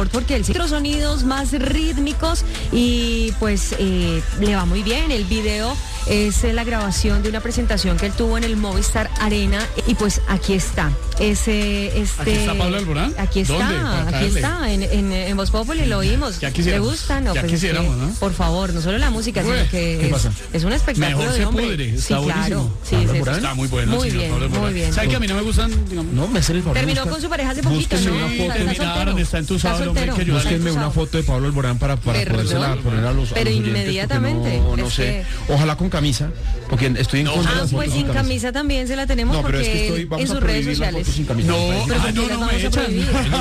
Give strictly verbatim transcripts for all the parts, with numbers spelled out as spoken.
productor porque él tiene sonidos más rítmicos y pues eh, le va muy bien. El video es eh, la grabación de una presentación que él tuvo en el Movistar Arena y pues aquí está. Ese, este, ¿Aquí está Pablo Alborán? Aquí está, ¿Dónde? aquí está, en, en, en Voz Populi lo oímos. Ya ¿Te gusta? No, ya pues quisiéramos, es que, ¿no? Por favor, no solo la música, Ué, sino que ¿qué es, pasa? es un espectáculo Mejor de se hombre. pudre, Sí, está claro. Sí, buenísimo. es eso. Está muy bueno, Muy señor bien, Pablo Alborán. muy bien. ¿Sabe que a mí no me gustan, digamos? No, me hace el favor. Terminó busca- con su pareja hace poquito, búsquenme ¿no? una foto. Está Terminaron, soltero. está entusado el hombre, soltero. hay que ayudarle. Búsquenme una foto de Pablo Alborán para, para Perdón. podérsela poner a los, a Pero los oyentes, inmediatamente, porque No, no es sé. Ojalá con camisa, porque estoy en No, contra de Ah, las pues fotos sin camisa también se la tenemos No, pero porque es que estoy, en vamos a sus redes prohibir las sociales. fotos sin camisa. No, me parece. Pero ah, ¿por qué no, las no vamos me a echan.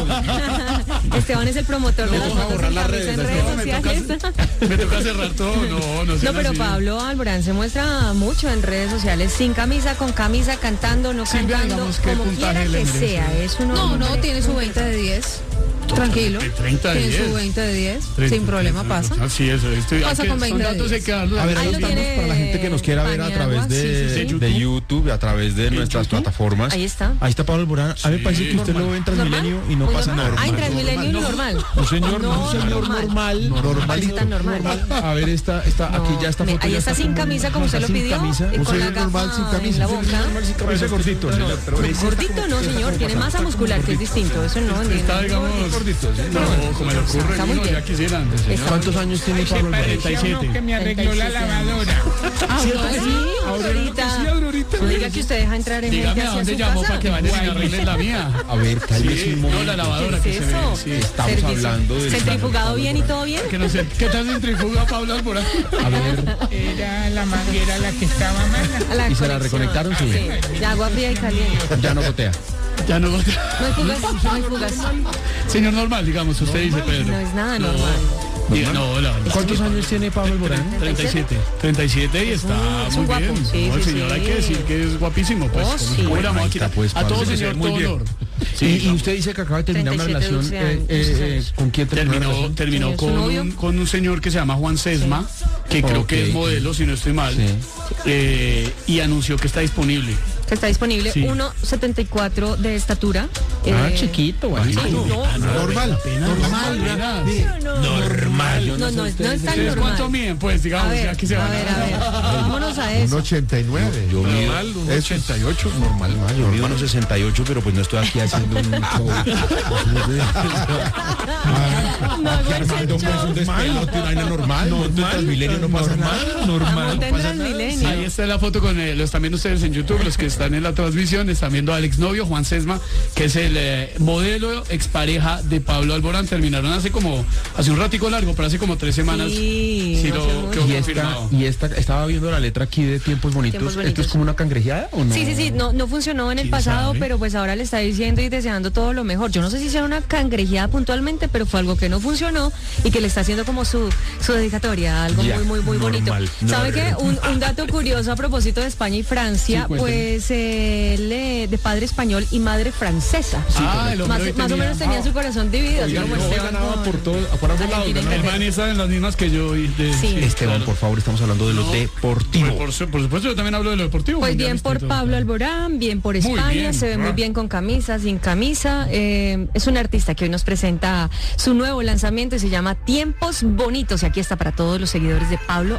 prohibir? Esteban es el promotor de No, las vamos a fotos borrar sin las camisa en redes, redes no, me sociales. toca- Me toca cerrar todo, no, no No, pero así. Pablo Alborán se muestra mucho en redes sociales, sin camisa, con camisa, cantando, no Silvia, cantando, digamos, ¿qué como puntaje quiera le que merece? sea. Es un No, no, hombre tiene su muy veinte de diez. Tranquilo. De treinta de Tiene diez. su veinte de diez. treinta, Sin problema treinta, pasa. Así es, estoy, Pasa hay que- con veinte son de datos diez. hay que darlos. A ver, Ahí ahí lo estamos tiene para la gente que nos quiera ver a Paniagua, través de, sí, sí, sí. de YouTube, a través de ¿En nuestras YouTube? plataformas. Ahí está. Ahí está Pablo Alborán. A mí me Sí, parece que usted normal. lo ve en Transmilenio y no Muy pasa normal. nada. Ah, en Transmilenio normal. normal. Un señor, No, un señor normal. normal, No, normalito. tan normal. A ver, esta, esta, aquí ya está No, foto. ahí ya está sin como- camisa, como usted está lo sin pidió, camisa. y Un con la señor normal gafa sin en camisa. la Un señor boca. normal sin camisa. Ese gordito, señor. Pero ese está Gordito como- no, ese señor, está tiene como- masa muscular, que es distinto. Eso no, ni- Está, digamos, gordito, sí. no, como le ocurre, Está muy no, bien. ya quisieran. señor. ¿Cuántos años tiene Pablo Alborán? treinta y siete. que me arregló la lavadora. Ah, sí, Aurorita. Sí, Aurorita. No diga que usted deja entrar en Dígame gente a hacia dónde su llamó casa. para que vayan y me arreglen la mía. A ver, cálmese Sí, un no, momento. la lavadora ¿Qué que es se ve. eso? Sí. Estamos Servicio. hablando de- ¿Centrifugado bien y todo bien? Que no sé, ¿qué tal centrifuga Pablo Alborán? A ver, Era la manguera la que estaba mala. A la ¿y se la conexión. reconectaron? Sí. Sí, de agua fría y caliente. Ya no gotea. Ya no. No hay fugas, no hay fugas. Señor normal, digamos, usted dice, Pedro. No es nada normal. Diga, no, la verdad. ¿Cuántos años tiene Pablo Alborán? treinta y siete. treinta y siete y está un- es un muy guapo. bien. Sí, No, el sí, señor sí. hay que decir que es guapísimo, pues. Oh, como sí. si fuera Bueno, ahí máquina. está, pues, A Pablo, todo se señor, ve muy todo bien. honor. Y, y usted dice que acaba de terminar una treinta y siete, relación. dulce eh, años, eh, muchos ¿Con quién terminó la Terminó, relación? terminó Sí, ¿su con, novio? un, con un señor que se llama Juan Sesma, que creo Ok. que es modelo, si no estoy mal, Sí. eh, y anunció que está disponible. Que está disponible Sí. uno setenta y cuatro de estatura. Ah, eh, chiquito, bonito. sí, no, Normal, normal. Apenas. Normal. No, no, no es tan ¿Ustedes normal. cuánto miden? Pues, A digamos, ver, ya que se a van ver, a ver. Vámonos a eso. Un ochenta y nueve. Yo mido Normal, un ochenta y ocho, normal. Yo mido unos sesenta y ocho, pero pues no estoy aquí haciendo un show. No hago ese Armando, pues show. un despelote, una vaina normal. No, en Transmilenio no pasa nada. Normal. Monta en Transmilenio. Ahí está la foto con, eh, lo están viendo ustedes en YouTube, los que están en la transmisión, están viendo al exnovio Juan Sesma, que es el eh, modelo expareja de Pablo Alborán. Terminaron hace como, hace un ratico largo, pero hace como tres semanas. Sí, Sí, no lo- hace mucho. quedó Y esta, confirmado. y esta, estaba viendo la letra aquí de Tiempos Bonitos. Tiempos ¿Esto Bonitos. es como una cangrejeada o no? Sí, sí, sí, no, no funcionó en el ¿Quién pasado, sabe? pero pues ahora le está diciendo y deseando todo lo mejor. Yo no sé si sea una cangrejeada puntualmente, pero fue algo que no funcionó y que le está haciendo como su, su dedicatoria, algo Ya, muy, muy, muy bonito. normal, ¿Sabe qué? normal. Un, un dato curioso a propósito de España y Francia, Sí, cuénteme. pues él eh, de padre español y madre francesa. Ah, el hombre más, hoy más o tenía- menos tenía su corazón dividido. así Oiga, como no, hoy Esteban ganaba con- por todo, por ambos lados, Argentina y ganaba. El Inglaterra. man está en las mismas que yo. y de- Sí. Esteban, claro. por favor, estamos hablando de lo No, deportivo. Por, su- por supuesto, yo también hablo de lo deportivo. Pues mundial bien por distinto. Pablo Alborán, bien por Muy España, bien. se ve muy Ah. bien con camisa, sin camisa. eh, es un artista que hoy nos presenta su nuevo lanzamiento y se llama Tiempos Bonitos. Y aquí está para todos los seguidores de Pablo